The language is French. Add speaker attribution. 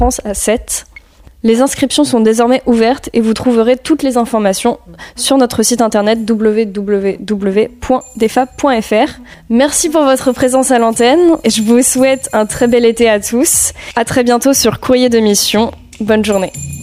Speaker 1: France à 7. Les inscriptions sont désormais ouvertes et vous trouverez toutes les informations sur notre site internet www.defab.fr. Merci pour votre présence à l'antenne et je vous souhaite un très bel été à tous. À très bientôt sur Courrier de Mission. Bonne journée.